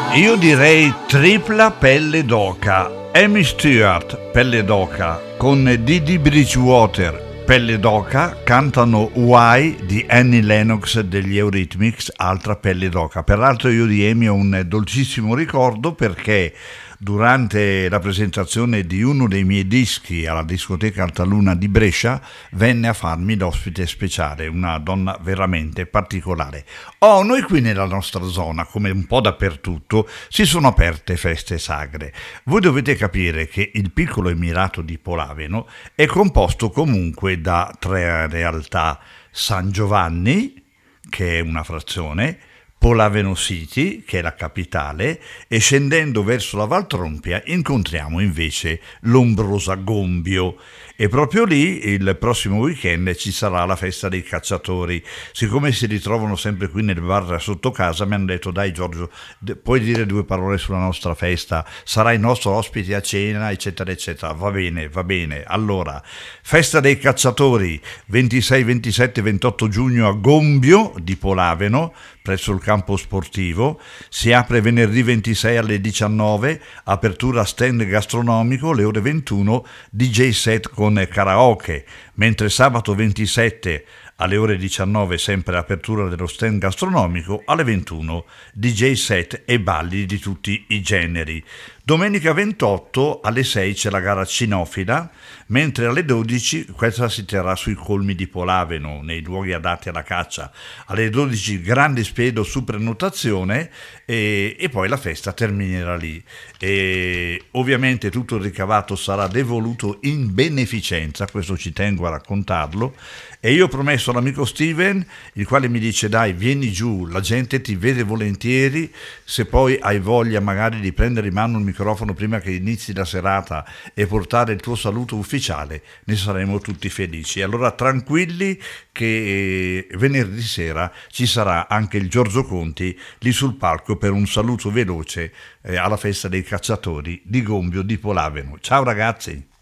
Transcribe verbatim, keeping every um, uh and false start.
Io direi tripla pelle d'oca. Amy Stewart, pelle d'oca, con Didi Bridgewater, pelle d'oca, cantano Why di Annie Lennox degli Eurythmics, altra pelle d'oca. Peraltro io di Amy ho un dolcissimo ricordo perché durante la presentazione di uno dei miei dischi alla discoteca Altaluna di Brescia venne a farmi l'ospite speciale, una donna veramente particolare. Oh, noi qui nella nostra zona, come un po' dappertutto, si sono aperte feste sagre. Voi dovete capire che il piccolo emirato di Polaveno è composto comunque da tre realtà: San Giovanni, che è una frazione, Polaveno City, che è la capitale, e scendendo verso la Valtrompia incontriamo invece l'ombrosa Gombio. E proprio lì il prossimo weekend ci sarà la festa dei cacciatori. Siccome si ritrovano sempre qui nel bar sotto casa, mi hanno detto: dai Giorgio, puoi dire due parole sulla nostra festa? Sarai nostro ospite a cena, eccetera eccetera. Va bene, va bene. Allora, festa dei cacciatori, ventisei, ventisette, ventotto giugno a Gombio di Polaveno, presso il campo sportivo. Si apre venerdì ventisei alle diciannove, apertura stand gastronomico, le ore ventuno, D J set con karaoke, mentre sabato ventisette alle ore diciannove, sempre apertura dello stand gastronomico, alle ventuno D J set e balli di tutti i generi. Domenica ventotto alle sei c'è la gara cinofila, mentre alle dodici, questa si terrà sui colmi di Polaveno, nei luoghi adatti alla caccia. Alle dodici grande spiedo su prenotazione e, e poi la festa terminerà lì. E ovviamente tutto il ricavato sarà devoluto in beneficenza, questo ci tengo a raccontarlo. E io ho promesso all'amico Steven, il quale mi dice: dai, vieni giù, la gente ti vede volentieri, se poi hai voglia magari di prendere in mano il microfono prima che inizi la serata e portare il tuo saluto ufficiale, ne saremo tutti felici. Allora tranquilli che venerdì sera ci sarà anche il Giorgio Conti lì sul palco per un saluto veloce eh, alla festa dei cacciatori di Gombio di Polaveno. Ciao ragazzi!